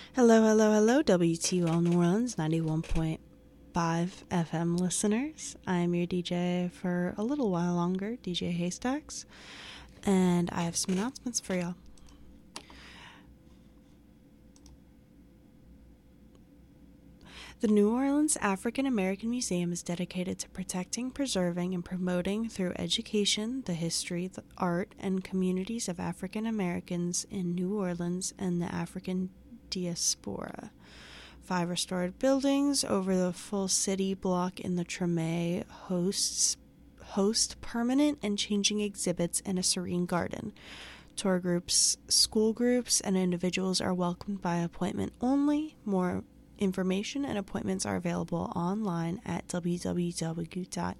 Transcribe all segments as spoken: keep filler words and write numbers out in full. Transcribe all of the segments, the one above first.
Hello, hello, hello, W T U L New Orleans ninety-one point five F M listeners. I am your D J for a little while longer, D J Haystacks, and I have some announcements for y'all. The New Orleans African American Museum is dedicated to protecting, preserving, and promoting through education the history, the art, and communities of African Americans in New Orleans and the African diaspora. Five restored buildings over the full city block in the Treme hosts host permanent and changing exhibits in a serene garden. Tour groups, school groups, and individuals are welcomed by appointment only. More information and appointments are available online at w w w dot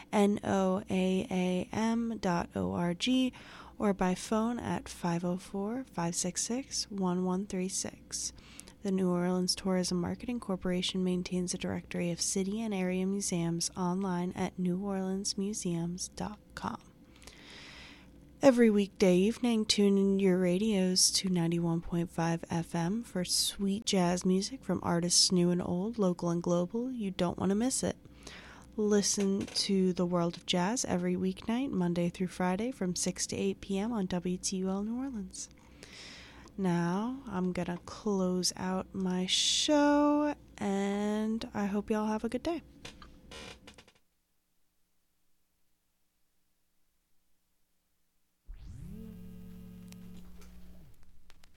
noaam dot org or by phone at five oh four, five six six, one one three six. The New Orleans Tourism Marketing Corporation maintains a directory of city and area museums online at new orleans museums dot com. Every weekday evening, tune in your radios to ninety-one point five F M for sweet jazz music from artists new and old, local and global. You don't want to miss it. Listen to The World of Jazz every weeknight, Monday through Friday from six to eight p.m. on W T U L New Orleans. Now, I'm going to close out my show, and I hope y'all have a good day.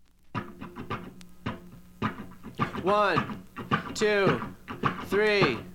One, two, three.